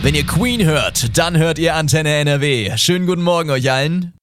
Wenn ihr Queen hört, dann hört ihr Antenne NRW. Schönen guten Morgen euch allen.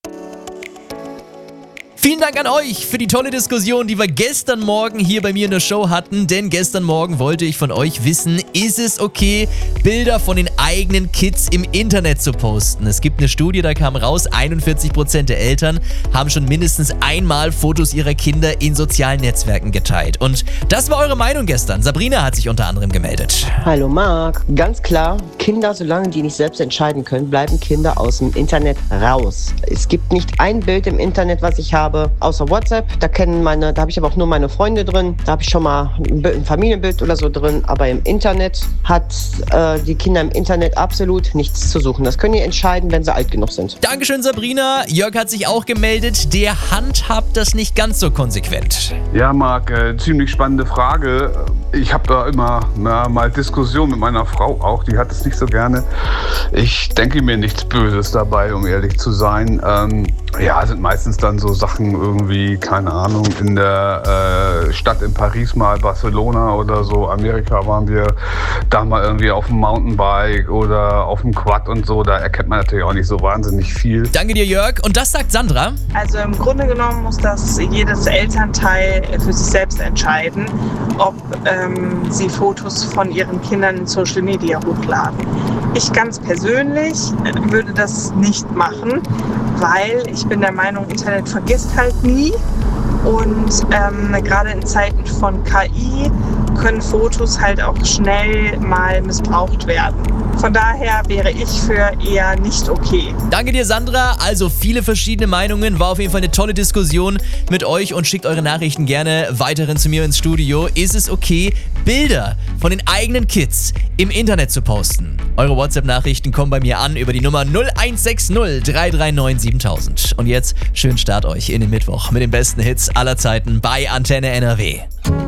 Vielen Dank an euch für die tolle Diskussion, die wir gestern Morgen hier bei mir in der Show hatten. Denn gestern Morgen wollte ich von euch wissen, ist es okay, Bilder von den eigenen Kids im Internet zu posten? Es gibt eine Studie, da kam raus, 41% der Eltern haben schon mindestens einmal Fotos ihrer Kinder in sozialen Netzwerken geteilt. Und das war eure Meinung gestern. Sabrina hat sich unter anderem gemeldet. Hallo Marc. Ganz klar, Kinder, solange die nicht selbst entscheiden können, bleiben Kinder aus dem Internet raus. Es gibt nicht ein Bild im Internet, was ich habe, außer WhatsApp. Da habe ich aber auch nur meine Freunde drin. Da habe ich schon mal ein Familienbild oder so drin. Aber im Internet hat die Kinder im Internet absolut nichts zu suchen. Das können die entscheiden, wenn sie alt genug sind. Dankeschön, Sabrina. Jörg hat sich auch gemeldet. Der handhabt das nicht ganz so konsequent. Ja, Marc, ziemlich spannende Frage. Ich habe da immer mal Diskussionen mit meiner Frau auch. Die hat es nicht so gerne. Ich denke mir nichts Böses dabei, um ehrlich zu sein. Sind meistens dann so Sachen irgendwie, keine Ahnung, in der Stadt in Paris mal, Barcelona oder so, Amerika waren wir da mal irgendwie auf dem Mountainbike oder auf dem Quad und so, da erkennt man natürlich auch nicht so wahnsinnig viel. Danke dir, Jörg. Und das sagt Sandra? Also im Grunde genommen muss das jedes Elternteil für sich selbst entscheiden, ob sie Fotos von ihren Kindern in Social Media hochladen. Ich ganz persönlich würde das nicht machen, weil ich bin der Meinung, Internet vergisst halt nie und gerade in Zeiten von KI können Fotos halt auch schnell mal missbraucht werden. Von daher wäre ich für eher nicht okay. Danke dir, Sandra. Also viele verschiedene Meinungen. War auf jeden Fall eine tolle Diskussion mit euch und schickt eure Nachrichten gerne weiterhin zu mir ins Studio. Ist es okay, Bilder von den eigenen Kids im Internet zu posten? Eure WhatsApp-Nachrichten kommen bei mir an über die Nummer 0160 339 7000. Und jetzt schönen Start euch in den Mittwoch mit den besten Hits aller Zeiten bei Antenne NRW.